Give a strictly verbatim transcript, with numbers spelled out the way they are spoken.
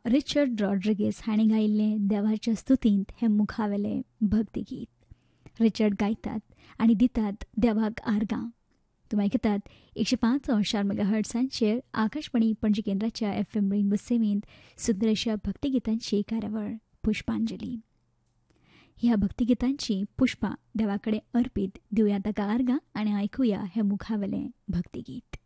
Richard Rodriguez हांणी गायिल्लें देवाच्या स्तुतींत हें मुखावेलें भक्तिगीत. रिचर्ड गायतात आनी दितात देवाक आर्गां. तुमी आयकतात एकशे पांच चार मेगा हर्ट्सांचेर आकाशवाणी पणजी केंद्राच्या एफ एम रेनबो सेवेंत सुंदर अशा भक्तिगितांची कार्यावळ पुष्पांजली. ह्या भक्तिगितांची पुष्पां देवा कडेन अर्पीत दिवया ताका आर्गां आनी आयकुया हें मुखावेलें भक्तिगीत.